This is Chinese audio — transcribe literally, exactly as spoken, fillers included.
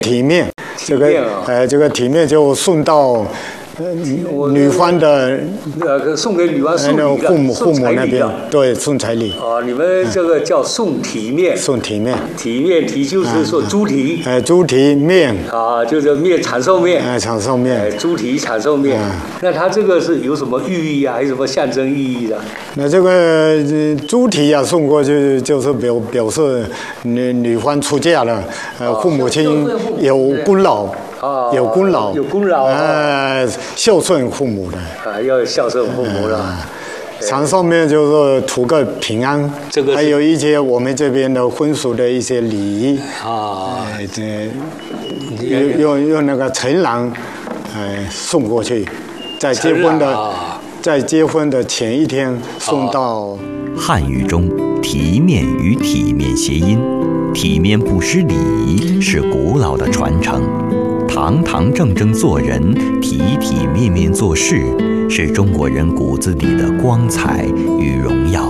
体面，这个呃这个体面就送到。呃，女方的呃，送给女方送礼的， 父母父母那边，对，送彩礼。 哦，你们这个叫送体面。 送体面。 体面体就是说猪蹄。 哎，猪蹄面。啊， 就是面长寿面。 哎，长寿面。 哎，猪蹄长寿面。那它这个是有什么寓意啊？还是什么象征意义的？ 那这个猪蹄啊，送过去就是表表示女女方出嫁了，呃，父母亲有功劳。 啊， 有功劳， 有功劳， 呃，孝顺父母的啊，要孝顺父母了。啊、 长寿面就是图个平安， 这个还有一些我们这边的婚俗的一些礼仪啊， 呃，这用用用那个陈郎，呃，送过去，在结婚的、啊、在结婚的前一天送到。 汉语中，体面与体面谐音，体面不失礼仪是古老的传承。堂堂正正做人，体体面面做事，是中国人骨子里的光彩与荣耀。